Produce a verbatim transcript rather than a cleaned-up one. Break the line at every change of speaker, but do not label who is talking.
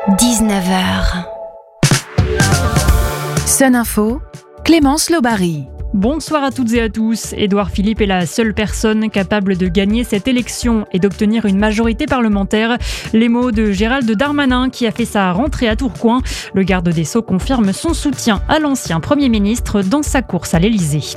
dix-neuf heures.
Sun Info, Clémence Lobary.
Bonsoir à toutes et à tous. Édouard Philippe est la seule personne capable de gagner cette élection et d'obtenir une majorité parlementaire. Les mots de Gérald Darmanin qui a fait sa rentrée à Tourcoing. Le garde des Sceaux confirme son soutien à l'ancien Premier ministre dans sa course à l'Élysée.